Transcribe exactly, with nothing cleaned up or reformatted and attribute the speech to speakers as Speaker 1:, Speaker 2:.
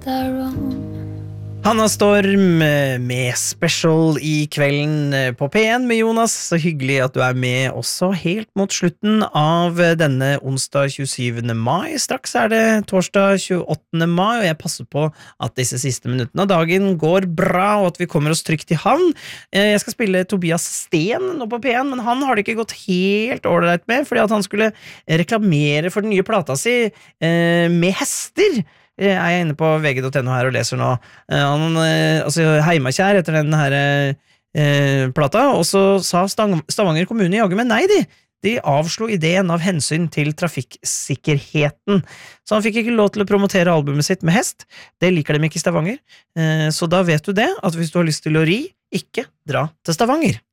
Speaker 1: their own.
Speaker 2: Hanna Storm med Special i kvelden på P en med Jonas. Så hyggelig at du er med også helt mot slutten av denne onsdag tjuesyvende mai. Straks er det torsdag tjueåttende mai, og jeg passer på at disse siste minuttene av dagen går bra, og at vi kommer oss trygt i havn. Jeg skal spille Tobias Sten nå på P en, men han har det ikke gått helt ordentlig med, fordi at han skulle reklamere for den nye plata si eh, med hester. Jeg er inne på V G punktum no her og leser nå. Han altså, heimakjær etter den her eh, plata, og så sa Stavanger kommune jaggu med nei, de. De avslo ideen av hensyn til trafikksikkerheten. Så han fikk ikke lov til å promotere albumet sitt med hest. Det liker dem ikke i Stavanger. Eh, så da vet du det, at hvis du har lyst til å ri, ikke dra til Stavanger.